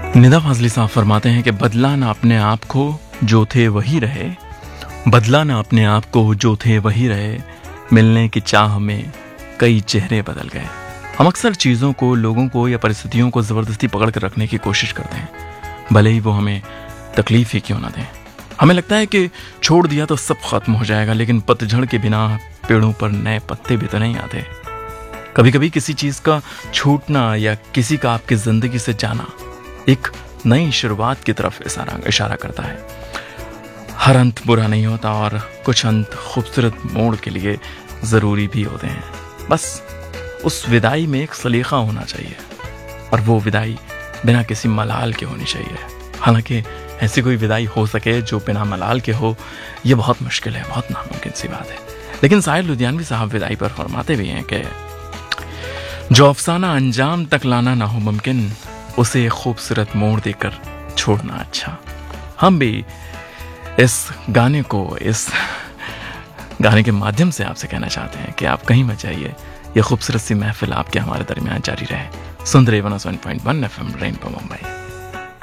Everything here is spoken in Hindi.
निदा फाजली साहब फरमाते हैं कि बदला ना अपने आप को जो थे वही रहे, बदला ना अपने आप को जो थे वही रहे, मिलने की चाह में कई चेहरे बदल गए। हम अक्सर चीज़ों को, लोगों को या परिस्थितियों को ज़बरदस्ती पकड़ कर रखने की कोशिश करते हैं, भले ही वो हमें तकलीफ ही क्यों ना दें। हमें लगता है कि छोड़ दिया तो सब खत्म हो जाएगा, लेकिन पतझड़ के बिना पेड़ों पर नए पत्ते भी तो नहीं आते। कभी कभी किसी चीज़ का छूटना या किसी का आपकी ज़िंदगी से जाना एक नई शुरुआत की तरफ इशारा करता है। हर अंत बुरा नहीं होता और कुछ अंत खूबसूरत मोड़ के लिए ज़रूरी भी होते हैं। बस उस विदाई में एक सलीका होना चाहिए और वो विदाई बिना किसी मलाल के होनी चाहिए। हालांकि ऐसी कोई विदाई हो सके जो बिना मलाल के हो, ये बहुत मुश्किल है, बहुत नामुमकिन सी बात है। लेकिन साहिर लुधियानवी साहब विदाई पर फरमाते भी हैं कि जो अफसाना अंजाम तक लाना ना हो मुमकिन, उसे खूबसूरत मोड़ देकर छोड़ना अच्छा। हम भी इस गाने के माध्यम से आपसे कहना चाहते हैं कि आप कहीं मत जाइए, ये खूबसूरत सी महफिल आपके हमारे दरमियान जारी रहे। सुन रहे 107.1 FM रेनबो मुंबई।